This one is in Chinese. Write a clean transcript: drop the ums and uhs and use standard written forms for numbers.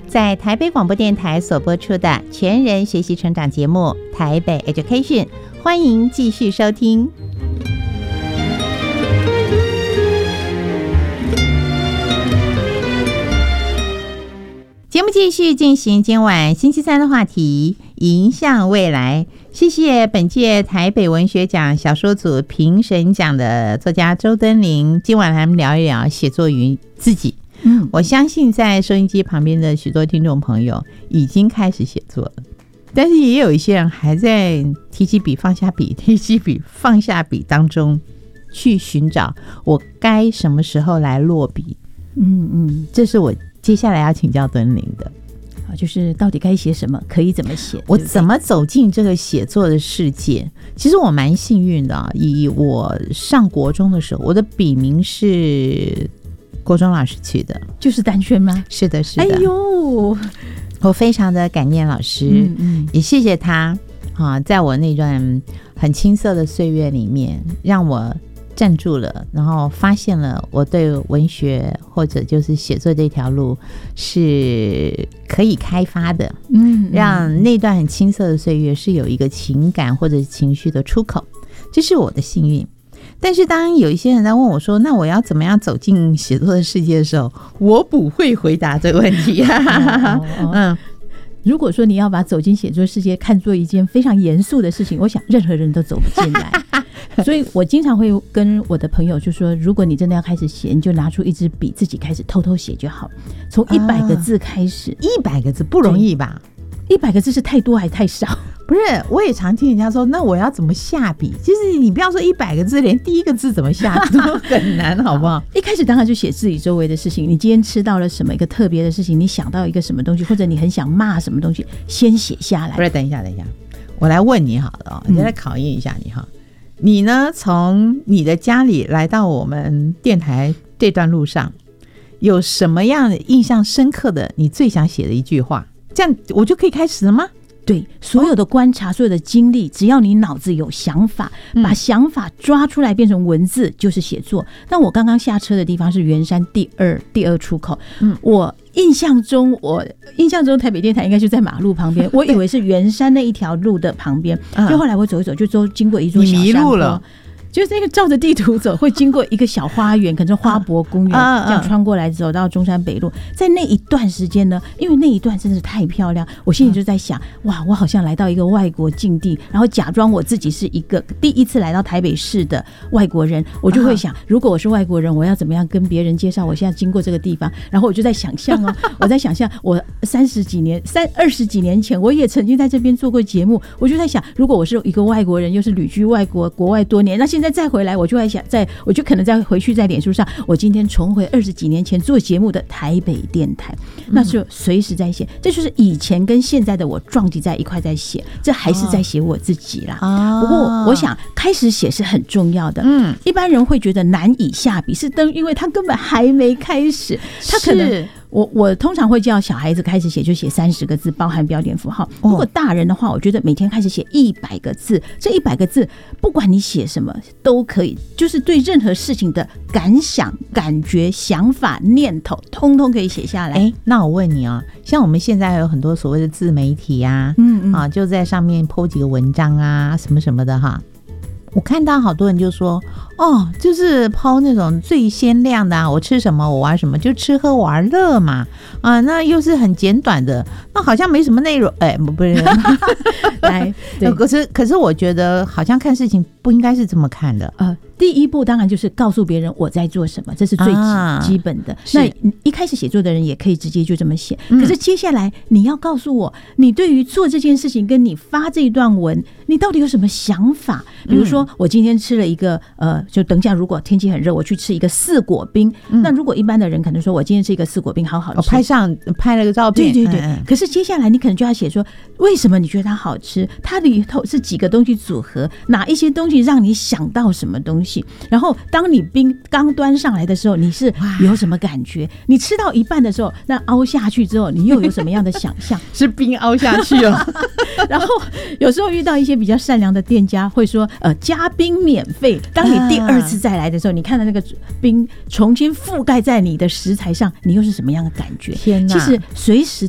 在台北广播电台所播出的全人学习成长节目《台北 Education》，欢迎继续收听。节目继续进行今晚星期三的话题，迎向未来。谢谢本届台北文学奖小说组评审奖的作家周敦玲，今晚来聊一聊写作与自己。我相信在收音机旁边的许多听众朋友已经开始写作了，但是也有一些人还在提起笔放下笔，提起笔放下笔当中去寻找我该什么时候来落笔。这是我接下来要请教敦玲的， 就是到底该写什么，可以怎么写， 我怎么走进这个写作的世界。其实我蛮幸运的，以我上国中的时候，我的笔名是国中老师取的。 就是丹萱吗？ 是的是的。 哎呦， 我非常的感念老师，也谢谢他在我那段很青涩的岁月里面让我站住了，然后发现了我对文学或者就是写作这条路是可以开发的，让那段很青涩的岁月是有一个情感或者情绪的出口，这是我的幸运。但是当有一些人在问我说那我要怎么样走进写作的世界的时候，我不会回答这个问题。 如果说你要把走进写作世界看作一件非常严肃的事情，我想任何人都走不进来。所以我经常会跟我的朋友就说，如果你真的要开始写，你就拿出一支笔自己开始偷偷写就好，从100个字开始。 100个字不容易吧 ？100个字是太多还太少？ 不是，我也常听人家说那我要怎么下笔，就是你不要说100个字，连第一个字怎么下都很难，好不好？ 一开始当然就写自己周围的事情，你今天吃到了什么一个特别的事情，你想到一个什么东西，或者你很想骂什么东西，先写下来。 不是，等一下我来问你好了，我来考验一下你哈。你呢，从你的家里来到我们电台这段路上，有什么样的印象深刻的你最想写的一句话？这样我就可以开始了吗？ 对，所有的观察，所有的经历，只要你脑子有想法，把想法抓出来变成文字，就是写作。但我刚刚下车的地方是圆山第二出口，我印象中台北电台应该就在马路旁边，我以为是圆山那一条路的旁边，就后来我走一走，就经过一座小山坡。你迷路了。就是那个照着地图走，会经过一个小花园，可能是花博公园，这样穿过来走到中山北路。在那一段时间呢，因为那一段真是太漂亮，我心里就在想，哇，我好像来到一个外国境地，然后假装我自己是一个第一次来到台北市的外国人，我就会想，如果我是外国人，我要怎么样跟别人介绍我现在经过这个地方？然后我就在想象我在想象我20几年前，我也曾经在这边做过节目，我就在想，如果我是一个外国人，又是旅居国外多年，那现在再回来，我就会想，我就可能再回去在脸书上，我今天重回20几年前做节目的台北电台，那就随时在写。这就是以前跟现在的我撞击在一块在写，这还是在写我自己啦。不过我想开始写是很重要的。一般人会觉得难以下笔，是因为他根本还没开始，他可能。我通常会叫小孩子开始写，就写30个字，包含标点符号。如果大人的话，我觉得每天开始写100个字，这100个字不管你写什么都可以，就是对任何事情的感想、感觉、想法、念头，通通可以写下来。 那我问你像我们现在有很多所谓的自媒体啊，就在上面 po 几个文章啊，什么什么的哈。我看到好多人就说就是抛那种最鲜亮的我吃什么我玩什么，就吃喝玩乐嘛那又是很简短的，那好像没什么内容不是来可是我觉得好像看事情不应该是这么看的第一步当然就是告诉别人我在做什么，这是最基本的。那一开始写作的人也可以直接就这么写，可是接下来你要告诉我，你对于做这件事情跟你发这一段文，你到底有什么想法？比如说我今天吃了一个就等一下如果天气很热，我去吃一个4果冰，那如果一般的人可能说我今天吃一个4果冰好好吃， 拍了个照片， 对可是接下来你可能就要写说为什么你觉得它好吃，它里头是几个东西组合，哪一些东西让你想到什么东西，然后当你冰刚端上来的时候，你是有什么感觉？你吃到一半的时候，那凹下去之后，你又有什么样的想象？ 是冰凹下去然后有时候遇到一些比较善良的店家会说加冰免费，当你第2次再来的时候，你看到那个冰重新覆盖在你的食材上，你又是什么样的感觉？ 天哪！ 其实随时